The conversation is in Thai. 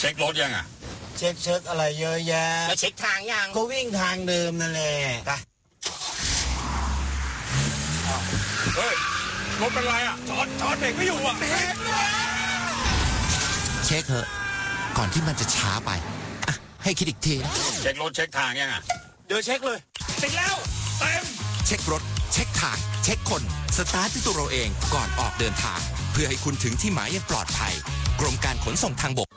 ช็ครถยังอ่ะเช็คอะไรเยอะแยะแล้วเช็คทางยังก็วิ่งทางเดิมนั่นแหละเฮ้ยรถเป็นไรอ่ะจอดเบรกไม่อยู่อ่ะเช็คเถอะก่อนที่มันจะช้าไปให้คิดอีกทีเช็ครถเช็คทางยังอ่ะเดี๋ยวเช็คเลยติดแล้วเต็มเช็ครถเช็คทางเช็คคนสตาร์ทที่ตัวเราเองก่อนออกเดินทางเพื่อให้คุณถึงที่หมายอย่างปลอดภัยกรมการขนส่งทางบก